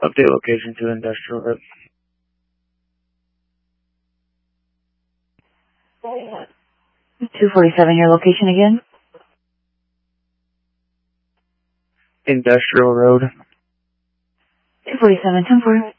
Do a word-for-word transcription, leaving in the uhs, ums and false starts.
Update location to Industrial Road. two forty-seven, your location again? Industrial Road. two forty-seven, ten four.